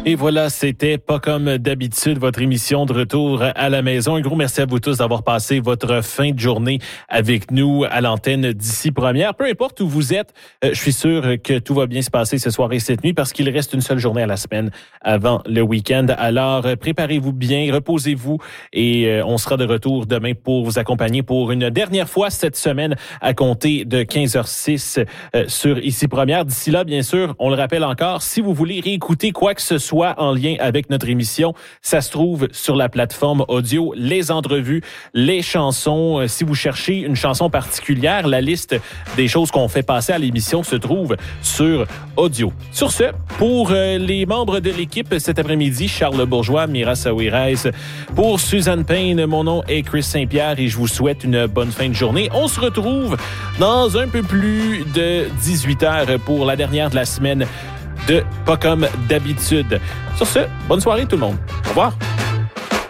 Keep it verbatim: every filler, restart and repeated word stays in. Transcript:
Et voilà, c'était pas comme d'habitude votre émission de retour à la maison. Un gros merci à vous tous d'avoir passé votre fin de journée avec nous à l'antenne d'Ici Première. Peu importe où vous êtes, euh, je suis sûr que tout va bien se passer ce soir et cette nuit parce qu'il reste une seule journée à la semaine avant le week-end. Alors, euh, préparez-vous bien, reposez-vous et euh, on sera de retour demain pour vous accompagner pour une dernière fois cette semaine à compter de quinze heures six euh, sur Ici Première. D'ici là, bien sûr, on le rappelle encore, si vous voulez réécouter quoi que ce soit soit en lien avec notre émission, ça se trouve sur la plateforme audio, les entrevues, les chansons. Si vous cherchez une chanson particulière, la liste des choses qu'on fait passer à l'émission se trouve sur audio. Sur ce, pour les membres de l'équipe cet après-midi, Charles Bourgeois, Mira Saouirez, pour Suzanne Payne, mon nom est Chris Saint-Pierre et je vous souhaite une bonne fin de journée. On se retrouve dans un peu plus de dix-huit heures pour la dernière de la semaine de Pas comme d'habitude. Sur ce, bonne soirée tout le monde. Au revoir.